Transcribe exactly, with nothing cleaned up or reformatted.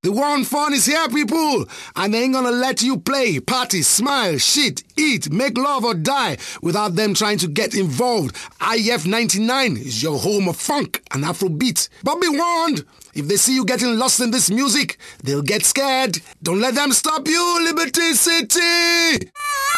The war on fun is here, people, and they ain't gonna let you play, party, smile, shit, eat, make love or die without them trying to get involved. I F ninety-nine is your home of funk and Afrobeat. But be warned, if they see you getting lost in this music, they'll get scared. Don't let them stop you, Liberty City!